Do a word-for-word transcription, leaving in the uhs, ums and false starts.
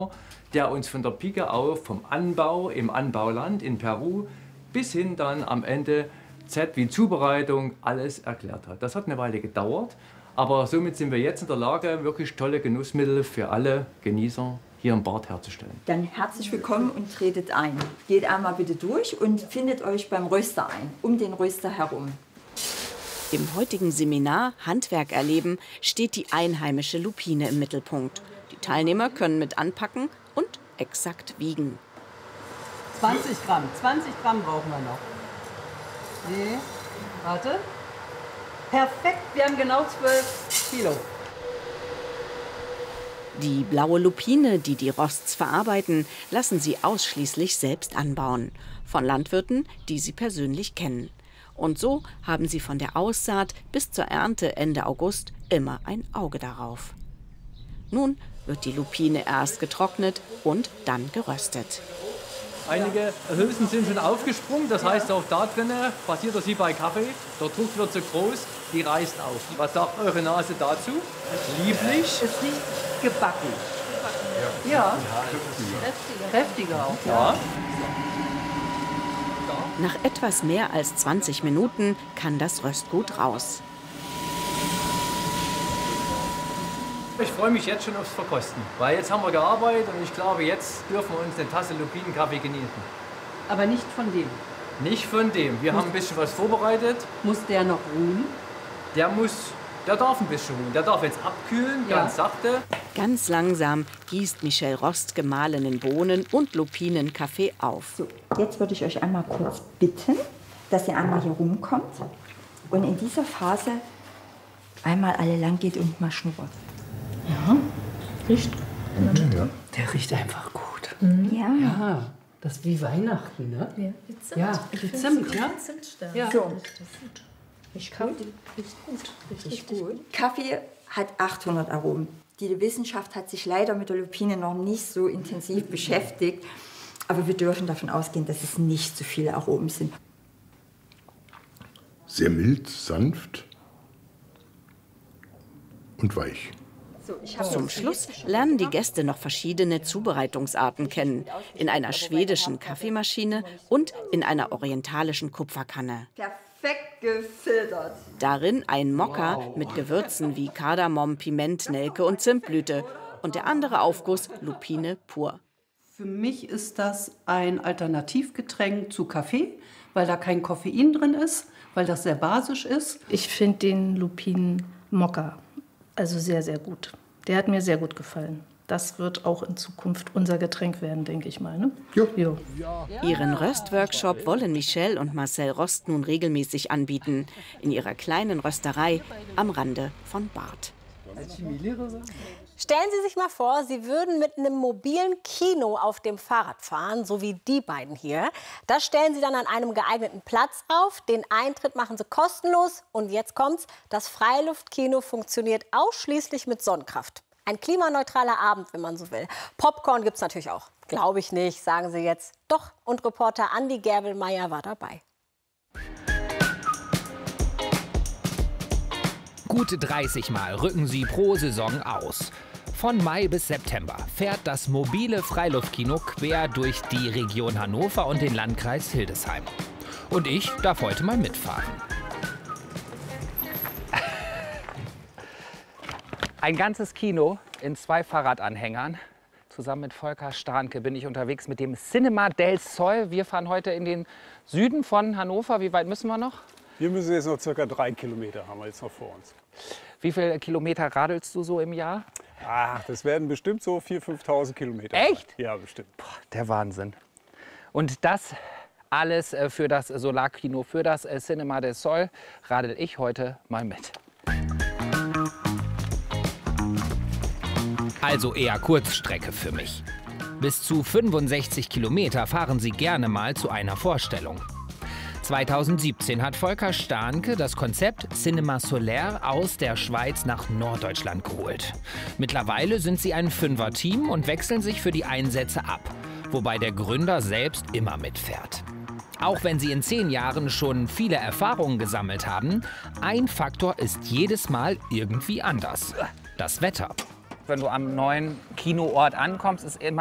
der uns von der Pike auf vom Anbau im Anbauland in Peru bis hin dann am Ende Z wie Zubereitung alles erklärt hat. Das hat eine Weile gedauert, aber somit sind wir jetzt in der Lage, wirklich tolle Genussmittel für alle Genießer hier im Bad herzustellen. Dann herzlich willkommen und tretet ein. Geht einmal bitte durch und findet euch beim Röster ein, um den Röster herum. Im heutigen Seminar Handwerk erleben steht die einheimische Lupine im Mittelpunkt. Die Teilnehmer können mit anpacken und exakt wiegen. zwanzig Gramm, zwanzig Gramm brauchen wir noch. Nee, warte. Perfekt, wir haben genau zwölf Kilo. Die blaue Lupine, die die Rosts verarbeiten, lassen sie ausschließlich selbst anbauen. Von Landwirten, die sie persönlich kennen. Und so haben sie von der Aussaat bis zur Ernte Ende August immer ein Auge darauf. Nun wird die Lupine erst getrocknet und dann geröstet. Einige Hülsen sind schon aufgesprungen, das heißt auch da drinnen passiert das wie bei Kaffee. Der Druck wird so groß, die reißt auf. Was sagt eure Nase dazu? Lieblich? Es riecht gebacken. Ja. Ja. Kräftiger. Kräftiger auch. Ja. Nach etwas mehr als zwanzig Minuten kann das Röstgut raus. Ich freue mich jetzt schon aufs Verkosten, weil jetzt haben wir gearbeitet und ich glaube, jetzt dürfen wir uns eine Tasse Lupinenkaffee genießen. Aber nicht von dem. Nicht von dem. Wir haben ein bisschen was vorbereitet. Muss der noch ruhen? Der muss, der darf ein bisschen ruhen. Der darf jetzt abkühlen, Ja. ganz sachte. Ganz langsam gießt Michelle Rost gemahlenen Bohnen und Lupinenkaffee auf. So, jetzt würde ich euch einmal kurz bitten, dass ihr einmal hier rumkommt und in dieser Phase einmal alle lang geht und mal schnuppert. Ja, riecht. Ja. Der riecht einfach gut. Ja. Ja, das ist wie Weihnachten, ne? Ja, wie Zimt. Ja, ich wie finde Zimt, es ja? Zimtstern. Ja. So. Ich kann, riecht gut. Riecht richtig gut. Kaffee hat achthundert Aromen. Die Wissenschaft hat sich leider mit der Lupine noch nicht so intensiv beschäftigt. Aber wir dürfen davon ausgehen, dass es nicht so viele Aromen sind. Sehr mild, sanft und weich. So, ich habe Zum Schluss lernen die Gäste noch verschiedene Zubereitungsarten kennen. In einer schwedischen Kaffeemaschine und in einer orientalischen Kupferkanne. perfekt gefiltert. Darin ein Mokka mit Gewürzen wie Kardamom, Piment, Nelke und Zimtblüte. Und der andere Aufguss Lupine pur. Für mich ist das ein Alternativgetränk zu Kaffee, weil da kein Koffein drin ist, weil das sehr basisch ist. Ich finde den Lupinen Mokka also sehr, sehr gut. Der hat mir sehr gut gefallen. Das wird auch in Zukunft unser Getränk werden, denke ich mal. Ne? Ja. Jo. Ihren Röstworkshop wollen Michelle und Marcel Rost nun regelmäßig anbieten. In ihrer kleinen Rösterei am Rande von Barth. Stellen Sie sich mal vor, Sie würden mit einem mobilen Kino auf dem Fahrrad fahren, so wie die beiden hier. Das stellen Sie dann an einem geeigneten Platz auf. Den Eintritt machen Sie kostenlos. Und jetzt kommt's, das Freiluftkino funktioniert ausschließlich mit Sonnenkraft. Ein klimaneutraler Abend, wenn man so will. Popcorn gibt's natürlich auch. Glaube ich nicht, sagen Sie jetzt. Doch, und Reporter Andi Gerbelmeier war dabei. Gute dreißig Mal rücken sie pro Saison aus. Von Mai bis September fährt das mobile Freiluftkino quer durch die Region Hannover und den Landkreis Hildesheim. Und ich darf heute mal mitfahren. Ein ganzes Kino in zwei Fahrradanhängern. Zusammen mit Volker Starnke bin ich unterwegs mit dem Cinema del Sol. Wir fahren heute in den Süden von Hannover. Wie weit müssen wir noch? Wir müssen jetzt noch circa drei Kilometer, haben wir jetzt noch vor uns. Wie viele Kilometer radelst du so im Jahr? Ach, das werden bestimmt so viertausend, fünftausend Kilometer. Echt? Ja, bestimmt. Boah, der Wahnsinn. Und das alles für das Solarkino, für das Cinema del Sol, radel ich heute mal mit. Also eher Kurzstrecke für mich. Bis zu fünfundsechzig Kilometer fahren Sie gerne mal zu einer Vorstellung. zweitausendsiebzehn hat Volker Starnke das Konzept Cinema Solaire aus der Schweiz nach Norddeutschland geholt. Mittlerweile sind sie ein Fünfer-Team und wechseln sich für die Einsätze ab, wobei der Gründer selbst immer mitfährt. Auch wenn sie in zehn Jahren schon viele Erfahrungen gesammelt haben, ein Faktor ist jedes Mal irgendwie anders: das Wetter. Wenn du am neuen Kinoort ankommst, ist immer